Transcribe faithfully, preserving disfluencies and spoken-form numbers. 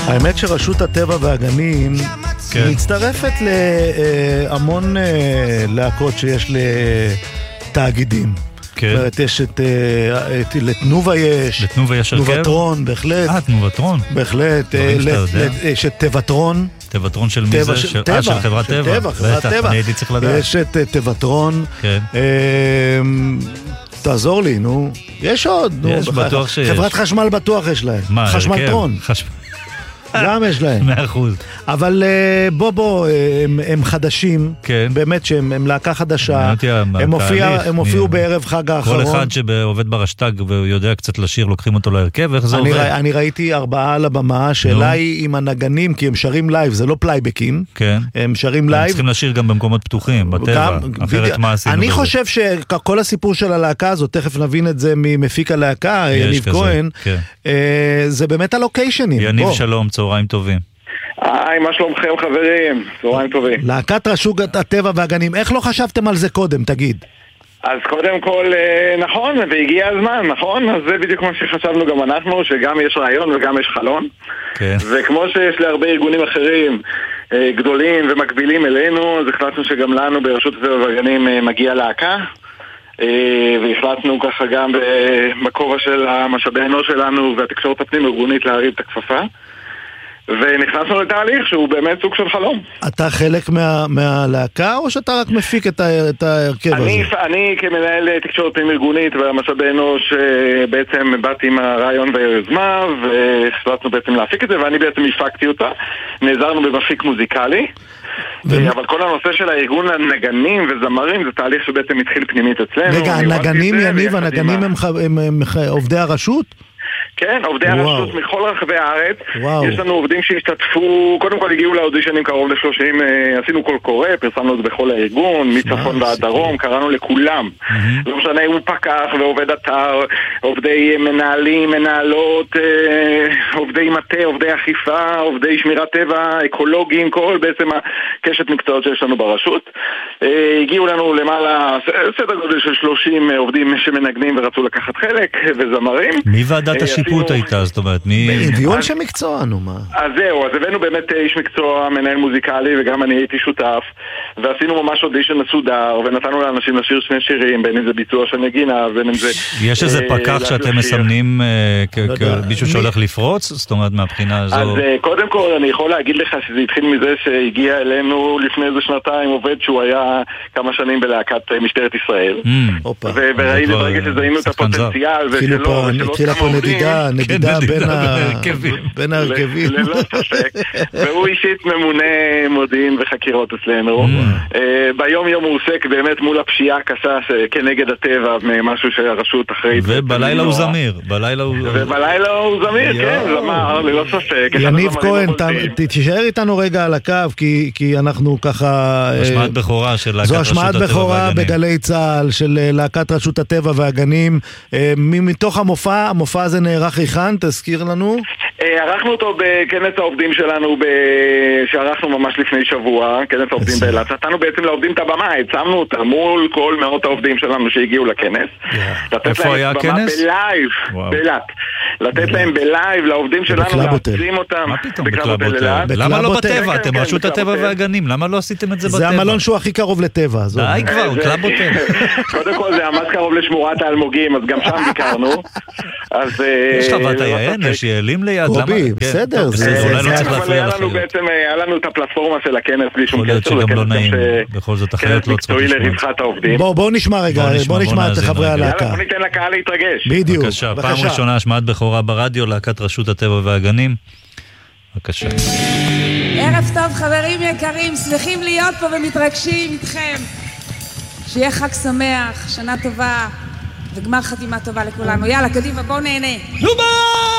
האמת שרשות הטבע והגנים כן. מצטרפת להמון להקות שיש לתאגידים. כן. זאת אומרת, יש את, את, לתנובה יש, לתנובה יש הרכב? תנובטרון, בהחלט. אה, תנובטרון. בהחלט. יש את טבעטרון. טבעטרון של מי זה? של טבע. אה, של חברת של טבע. טבע, חברת בטח, טבע. אני הייתי צריך לדעת. יש את טבעטרון. כן. תעזור לי, נו. יש עוד. יש, בטוח שיש. חברת חשמל בטוח יש להם. מה, חשמלטרון. חשמל. גם יש להם. מאה אחוז. אבל בוא בוא, הם, הם חדשים, כן. באמת שהם הם להקה חדשה, הם, הופיע, הם הופיעו מ... בערב חג האחרון. כל אחד שעובד ברשתג והוא יודע קצת לשיר, לוקחים אותו להרכב, איך זה אני עובד? ר... אני ראיתי ארבעה על הבמה, שאלה היא עם הנגנים, כי הם שרים לייב, זה לא פלייבקים, כן. הם שרים לייב. הם צריכים לשיר גם במקומות פתוחים, בטבע, גם, אחרת מה עשינו אני בזה? חושב שכל הסיפור של הלהקה הזאת, תכף נבין את זה ממפיק הלהקה, יניב כזה, כהן, כן. זה באמת הלוקיישנים. יניב שלום, צהריים טובים. היי, מה שלומכם חברים? צהריים טובים. להקת רשות הטבע והגנים, איך לא חשבתם על זה קודם, תגיד? אז קודם כל, נכון, והגיע הזמן, נכון? אז זה בדיוק מה שחשבנו גם אנחנו, שגם יש רעיון וגם יש חלון. כן. וכמו שיש להרבה ארגונים אחרים גדולים ומקבילים אלינו, אז החלטנו שגם לנו ברשות הטבע והגנים מגיע להקה. והחלטנו ככה גם בכובע של המשאבי האנוש שלנו והתקשורת הפנים ארגונית להריב את הכפפה. ונכנסנו לתהליך שהוא באמת סוג של חלום. אתה חלק מה, מהלהקה או שאתה רק מפיק את, ה, את ההרכב אני, הזה? אני כמנהל תקשורת פנים ארגונית והמשאבי אנוש בעצם באתי עם הרעיון והיוזמה והחלטנו בעצם להפיק את זה ואני בעצם הפקתי אותה. נעזרנו במפיק מוזיקלי. ו... אבל כל הנושא של הארגון הנגנים וזמרים זה תהליך שבעצם התחיל פנימית אצלנו. רגע, הנגנים, יניב, הנגנים הם, הם, הם, הם עובדי הרשות? כן, עובדי וואו. הרשות מכל רחבי הארץ. וואו. יש לנו עובדים שהשתתפו, קודם כל הגיעו לאודישנים קרוב ל-שלושים, עשינו קול קורא, פרסמנו את זה בכל הארגון, מצפון ועד דרום, קראנו לכולם. Mm-hmm. לא משנה אם הוא פקח ועובד אתר, עובדי מנהלים, מנהלות, עובדי מטה, עובדי אכיפה, עובדי שמירת טבע, אקולוגים, כל בעצם הקשת מקצועות שיש לנו ברשות. הגיעו לנו למעלה, סדר גודל של שלושים עובדים שמנגנים ורצו לקחת חלק, וזמרים. מי ועדת השיפוט הייתה? זאת אומרת, מי... הביאו אנשי מקצוע, נו מה? אז זהו, אז הבאנו באמת איש מקצוע, מנהל מוזיקלי, וגם אני הייתי שותף, ועשינו ממש אודישן מסודר, ונתנו לאנשים לשיר שני שירים, בין אם זה ביצוע של נגינה, בין אם זה... יש איזה פקח שאתם מסמנים כמישהו שהולך לפרוץ? זאת אומרת, מהבחינה הזו... אז קודם כל, אני יכול להגיד לך שזה התחיל מזה שהגיע אלינו לפני איזה שנתיים עובד שהוא היה כמה שנים בלהקת משטרת ישראל. וראינו ברגע שזהינו את הפוטנציאל, התחילה פה נדידה, נדידה בין ההרכבים. ללא ספק. והוא אישית ממונה מודיעין וחקירות אצלנו. ביום יום הוא עוסק באמת מול הפשיעה הקשה כנגד הטבע, משהו שהרשות אחראית. ובלילה הוא זמיר. ובלילה הוא זמיר, כן, זמר, ללא ספק. יניב כהן, תישאר איתנו רגע על הקו, כי אנחנו ככה... השמעת בכורה של להקת זו רשות הטבע השמעת בכורה והגנים. בגלי צהל של להקת רשות הטבע והגנים. מתוך המופע, המופע הזה נערך היכן, תזכיר לנו. ערכנו אותו בכנס העובדים שלנו שערכנו ממש לפני שבוע, כנס העובדים באילת. נתנו בעצם לעובדים את הבמה, הצמנו אותה מול כל מאות העובדים שלנו שהגיעו לכנס. איפה היה הכנס? בלייב, באילת. לתת להם בלייב לעובדים שלנו, להעצים אותם. מה פתאום בקלאבוטל? למה לא בטבע? אתם רשות הטבע והגנים, למה לא עשיתם את זה בטבע? זה המלון שהוא הכי קרוב לטבע. די כבר, קלאבוטל. קודם כל זה עמד קרוב לשמורת האלמוגים, אז גם שם ביקרנו. יש חוות היען, יש יעלים ליד. קובי, בסדר. אולי לא צריך להפריע לכם. היה לנו את הפלטפורמה של הכנס בלי שום קשר. יכול להיות שגם לא נעים, בכל זאת אחרת לא צריכות לשמוע. בואו נשמע רגע, בואו נשמע את חברי הלהקה. יאללה, בוא ניתן לקהל להתרגש. בדיוק. בבקשה, פעם ראשונה השמעת בכורה ברדיו, להקת רשות הטבע והגנים. בבקשה. ערב טוב חברים יקרים, שמחים להיות פה ומתרגשים איתכם. שיהיה חג שמח, שנה טובה וגמר חתימה טובה לכולנו. יאללה, קדימה, בואו נהנה. נובה!